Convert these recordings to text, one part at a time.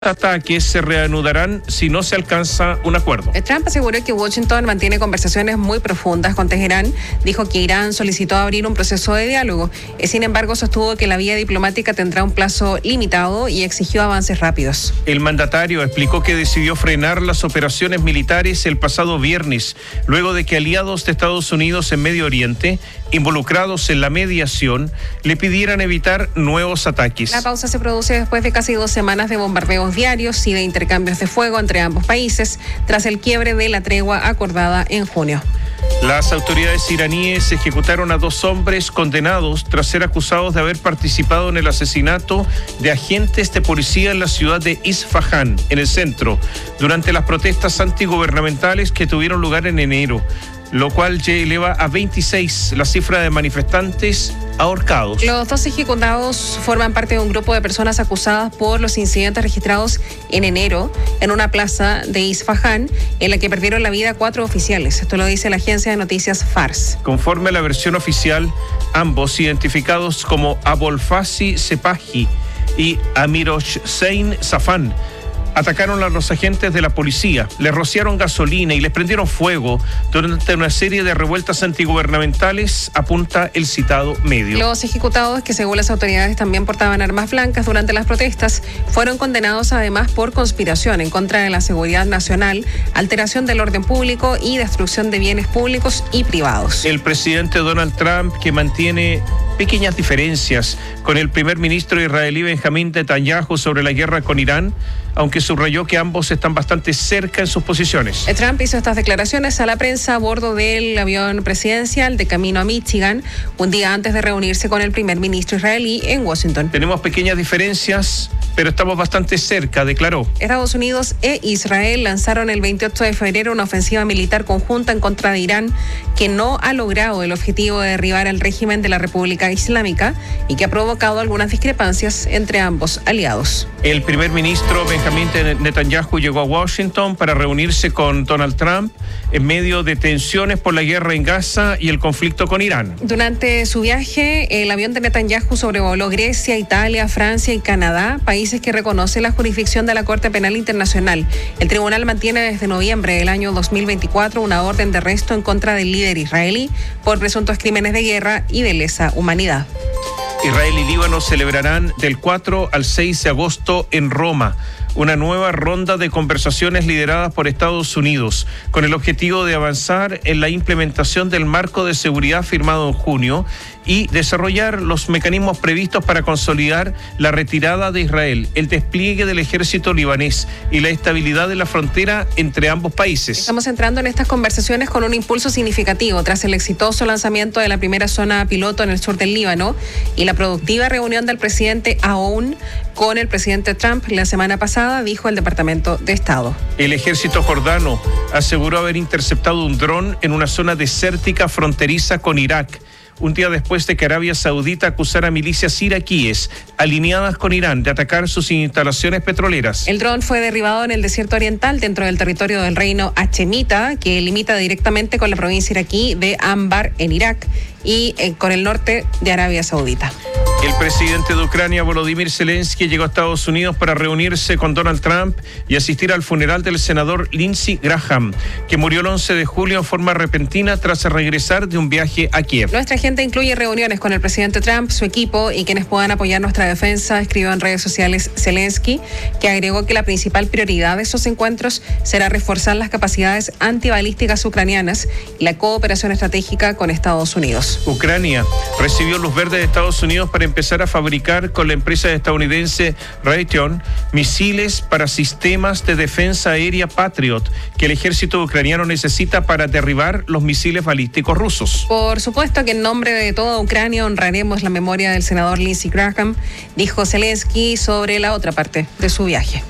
Ataques se reanudarán si no se alcanza un acuerdo. Trump aseguró que Washington mantiene conversaciones muy profundas con Teherán. Dijo que Irán solicitó abrir un proceso de diálogo. Sin embargo, sostuvo que la vía diplomática tendrá un plazo limitado y exigió avances rápidos. El mandatario explicó que decidió frenar las operaciones militares el pasado viernes, luego de que aliados de Estados Unidos en Medio Oriente, involucrados en la mediación, le pidieran evitar nuevos ataques. La pausa se produce después de casi 2 semanas de bombardeos diarios y de intercambios de fuego entre ambos países, tras el quiebre de la tregua acordada en junio. Las autoridades iraníes ejecutaron a 2 hombres condenados tras ser acusados de haber participado en el asesinato de agentes de policía en la ciudad de Isfahán, en el centro, durante las protestas antigubernamentales que tuvieron lugar en enero, lo cual ya eleva a 26 la cifra de manifestantes ahorcados. Los 2 ejecutados forman parte de un grupo de personas acusadas por los incidentes registrados en enero en una plaza de Isfahán, en la que perdieron la vida 4 oficiales. Esto lo dice la agencia de noticias Fars. Conforme a la versión oficial, ambos, identificados como Abolfasi Sepahi y Amirhossein Safan, atacaron a los agentes de la policía, les rociaron gasolina y les prendieron fuego durante una serie de revueltas antigubernamentales, apunta el citado medio. Los ejecutados, que según las autoridades también portaban armas blancas durante las protestas, fueron condenados además por conspiración en contra de la seguridad nacional, alteración del orden público y destrucción de bienes públicos y privados. El presidente Donald Trump, que mantiene pequeñas diferencias con el primer ministro israelí Benjamín Netanyahu sobre la guerra con Irán, aunque subrayó que ambos están bastante cerca en sus posiciones. Trump hizo estas declaraciones a la prensa a bordo del avión presidencial de camino a Michigan, un día antes de reunirse con el primer ministro israelí en Washington. Tenemos pequeñas diferencias, pero estamos bastante cerca, declaró. Estados Unidos e Israel lanzaron el 28 de febrero una ofensiva militar conjunta en contra de Irán que no ha logrado el objetivo de derribar al régimen de la República Islámica y que ha provocado algunas discrepancias entre ambos aliados. El primer ministro Benjamín Netanyahu llegó a Washington para reunirse con Donald Trump en medio de tensiones por la guerra en Gaza y el conflicto con Irán. Durante su viaje, el avión de Netanyahu sobrevoló Grecia, Italia, Francia y Canadá, países que reconocen la jurisdicción de la Corte Penal Internacional. El tribunal mantiene desde noviembre del año 2024 una orden de arresto en contra del líder israelí por presuntos crímenes de guerra y de lesa humanidad. Israel y Líbano celebrarán del 4 al 6 de agosto en Roma una nueva ronda de conversaciones lideradas por Estados Unidos, con el objetivo de avanzar en la implementación del marco de seguridad firmado en junio y desarrollar los mecanismos previstos para consolidar la retirada de Israel, el despliegue del ejército libanés y la estabilidad de la frontera entre ambos países. Estamos entrando en estas conversaciones con un impulso significativo tras el exitoso lanzamiento de la primera zona piloto en el sur del Líbano y la productiva reunión del presidente Aoun con el presidente Trump la semana pasada, dijo el Departamento de Estado. El ejército jordano aseguró haber interceptado un dron en una zona desértica fronteriza con Irak, un día después de que Arabia Saudita acusara a milicias iraquíes alineadas con Irán de atacar sus instalaciones petroleras. El dron fue derribado en el desierto oriental dentro del territorio del reino hachemita, que limita directamente con la provincia iraquí de Anbar en Irak y con el norte de Arabia Saudita. El presidente de Ucrania, Volodymyr Zelensky, llegó a Estados Unidos para reunirse con Donald Trump y asistir al funeral del senador Lindsey Graham, que murió el 11 de julio en forma repentina tras regresar de un viaje a Kiev. Nuestra agenda incluye reuniones con el presidente Trump, su equipo y quienes puedan apoyar nuestra defensa, escribió en redes sociales Zelensky, que agregó que la principal prioridad de esos encuentros será reforzar las capacidades antibalísticas ucranianas y la cooperación estratégica con Estados Unidos. Ucrania recibió luz verde de Estados Unidos para empezar a fabricar con la empresa estadounidense Raytheon misiles para sistemas de defensa aérea Patriot que el ejército ucraniano necesita para derribar los misiles balísticos rusos. Por supuesto que en nombre de toda Ucrania honraremos la memoria del senador Lindsey Graham, dijo Zelensky sobre la otra parte de su viaje.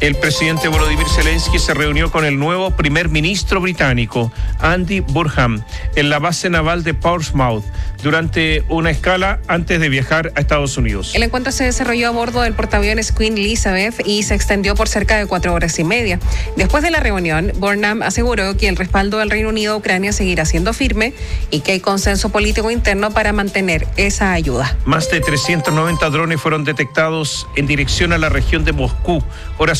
El presidente Volodymyr Zelensky se reunió con el nuevo primer ministro británico, Andy Burnham, en la base naval de Portsmouth, durante una escala antes de viajar a Estados Unidos. El encuentro se desarrolló a bordo del portaaviones Queen Elizabeth y se extendió por cerca de 4 horas y media. Después de la reunión, Burnham aseguró que el respaldo del Reino Unido a Ucrania seguirá siendo firme y que hay consenso político interno para mantener esa ayuda. Más de 390 drones fueron detectados en dirección a la región de Moscú, horas